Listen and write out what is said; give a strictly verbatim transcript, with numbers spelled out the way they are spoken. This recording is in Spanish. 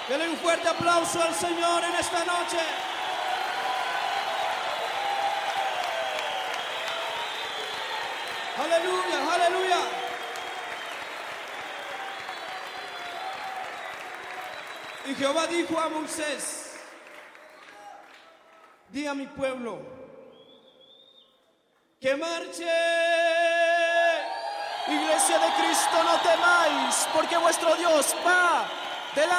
Denle un fuerte aplauso al Señor en esta noche. Aleluya, aleluya. Y Jehová dijo a Moisés: di a mi pueblo que marche. Iglesia de Cristo, no temáis, porque vuestro Dios va